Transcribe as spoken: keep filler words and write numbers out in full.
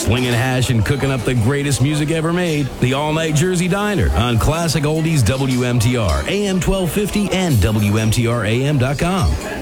slinging hash and cooking up the greatest music ever made. The All Night Jersey Diner on Classic Oldies W M T R, A M twelve fifty and W M T R A M dot com.